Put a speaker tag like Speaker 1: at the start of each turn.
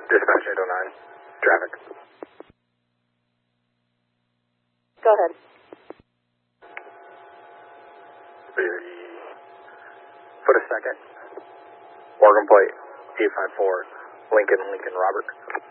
Speaker 1: Dispatch 809, traffic.
Speaker 2: Go ahead.
Speaker 1: Foot a second. Oregon plate 854, Lincoln Robert.